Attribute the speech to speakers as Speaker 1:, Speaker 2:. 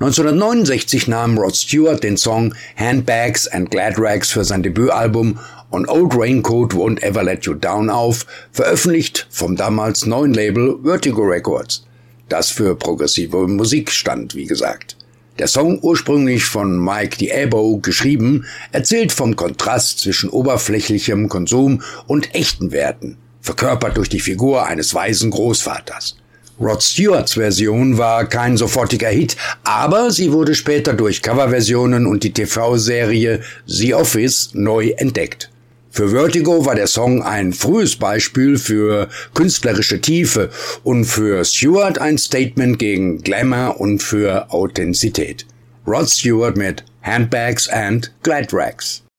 Speaker 1: 1969 nahm Rod Stewart den Song Handbags and Glad Rags für sein Debütalbum On Old Raincoat Won't Ever Let You Down auf, veröffentlicht vom damals neuen Label Vertigo Records, das für progressive Musik stand, wie gesagt. Der Song, ursprünglich von Mike Diabo geschrieben, erzählt vom Kontrast zwischen oberflächlichem Konsum und echten Werten, verkörpert durch die Figur eines weisen Großvaters. Rod Stewarts Version war kein sofortiger Hit, aber sie wurde später durch Coverversionen und die TV-Serie The Office neu entdeckt. Für Vertigo war der Song ein frühes Beispiel für künstlerische Tiefe und für Stewart ein Statement gegen Glamour und für Authentizität. Rod Stewart mit Handbags and Glad Rags.